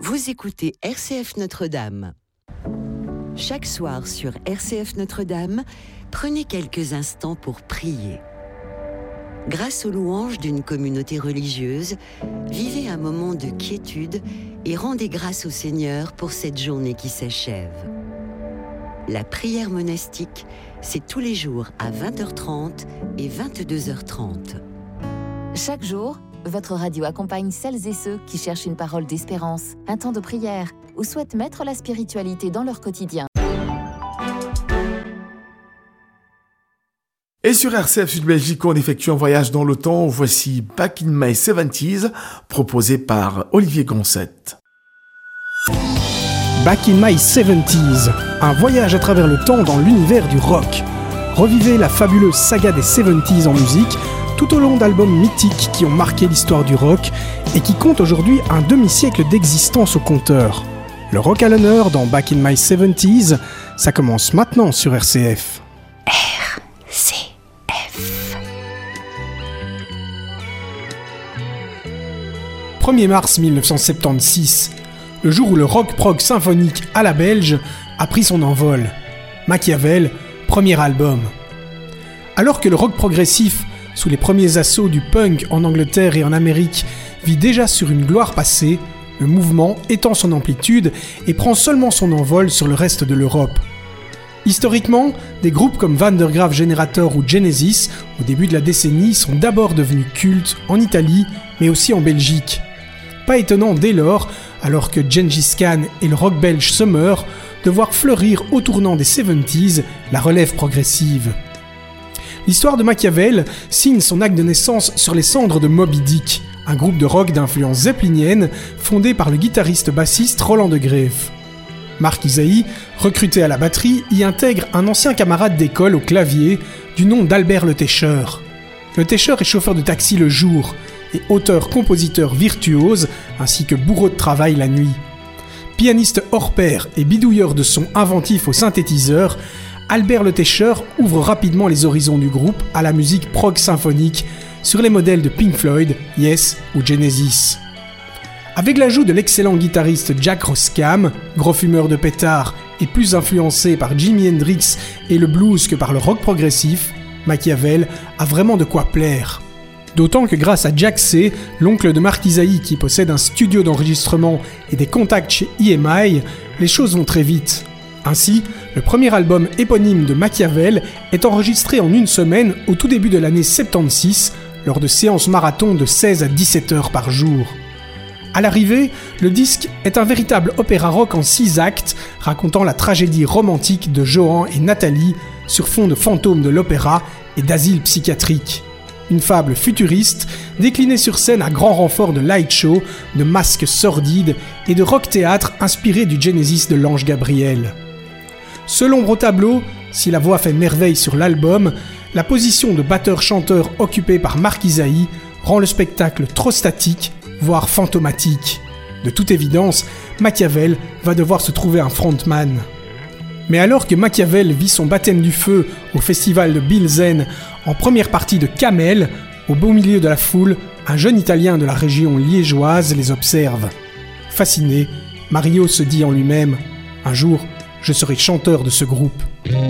Vous écoutez RCF Notre-Dame. Chaque soir sur RCF Notre-Dame, prenez quelques instants pour prier. Grâce aux louanges d'une communauté religieuse, vivez un moment de quiétude et rendez grâce au Seigneur pour cette journée qui s'achève. La prière monastique, c'est tous les jours à 20h30 et 22h30. Chaque jour, votre radio accompagne celles et ceux qui cherchent une parole d'espérance, un temps de prière ou souhaitent mettre la spiritualité dans leur quotidien. Et sur RCF Sud Belgique, on effectue un voyage dans le temps. Voici Back in My 70s, proposé par Olivier Goncette. Back in My 70s, un voyage à travers le temps dans l'univers du rock. Revivez la fabuleuse saga des 70s en musique, tout au long d'albums mythiques qui ont marqué l'histoire du rock et qui comptent aujourd'hui un demi-siècle d'existence au compteur. Le rock à l'honneur dans Back in My 70s, ça commence maintenant sur RCF. RCF. 1er mars 1976, le jour où le rock prog symphonique à la belge a pris son envol. Machiavel, premier album. Alors que le rock progressif, sous les premiers assauts du punk en Angleterre et en Amérique, vit déjà sur une gloire passée, le mouvement étend son amplitude et prend seulement son envol sur le reste de l'Europe. Historiquement, des groupes comme Van der Graaf Generator ou Genesis, au début de la décennie, sont d'abord devenus cultes en Italie, mais aussi en Belgique. Pas étonnant dès lors, alors que Gengis Khan et le rock belge Summer, de voir fleurir au tournant des 70s la relève progressive. L'histoire de Machiavel signe son acte de naissance sur les cendres de Moby Dick, un groupe de rock d'influence zeppelinienne fondé par le guitariste-bassiste Roland de Greef. Mark Isaïe, recruté à la batterie, y intègre un ancien camarade d'école au clavier du nom d'Albert Le Técheur. Le Técheur est chauffeur de taxi le jour et auteur-compositeur virtuose ainsi que bourreau de travail la nuit. Pianiste hors pair et bidouilleur de sons inventifs au synthétiseur, Albert Le Técheur ouvre rapidement les horizons du groupe à la musique prog symphonique sur les modèles de Pink Floyd, Yes ou Genesis. Avec l'ajout de l'excellent guitariste Jack Roscam, gros fumeur de pétard et plus influencé par Jimi Hendrix et le blues que par le rock progressif, Machiavel a vraiment de quoi plaire. D'autant que grâce à Jack C., l'oncle de Mark Isaïe qui possède un studio d'enregistrement et des contacts chez EMI, les choses vont très vite. Ainsi, le premier album éponyme de Machiavel est enregistré en une semaine au tout début de l'année 76, lors de séances marathon de 16 à 17 heures par jour. À l'arrivée, le disque est un véritable opéra rock en 6 actes, racontant la tragédie romantique de Johan et Nathalie sur fond de fantômes de l'opéra et d'asile psychiatrique. Une fable futuriste, déclinée sur scène à grand renfort de light show, de masques sordides et de rock-théâtre inspiré du Genesis de l'ange Gabriel. Seul ombre au tableau, si la voix fait merveille sur l'album, la position de batteur-chanteur occupée par Mark Isaïe rend le spectacle trop statique, voire fantomatique. De toute évidence, Machiavel va devoir se trouver un frontman. Mais alors que Machiavel vit son baptême du feu au festival de Bilzen en première partie de Camel, au beau milieu de la foule, un jeune Italien de la région liégeoise les observe. Fasciné, Mario se dit en lui-même « Un jour, je serai chanteur de ce groupe ».